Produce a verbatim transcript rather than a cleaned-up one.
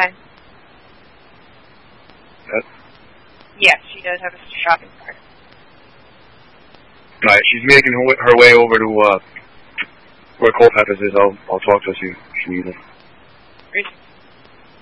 time. That? Yes, she does have a shopping cart. Right, she's making her, her way over to uh, where Culpepper's is. I'll, I'll talk to her if she needs it. Great.